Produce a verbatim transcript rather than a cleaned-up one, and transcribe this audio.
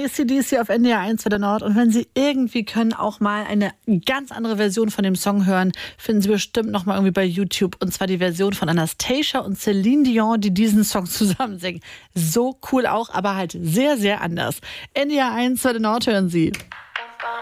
A C D C auf N D R eins für der Nord. Und wenn Sie irgendwie können, auch mal eine ganz andere Version von dem Song hören, finden Sie bestimmt noch mal irgendwie bei YouTube. Und zwar die Version von Anastasia und Celine Dion, die diesen Song zusammen singen. So cool auch, aber halt sehr, sehr anders. N D R eins für der Nord hören Sie.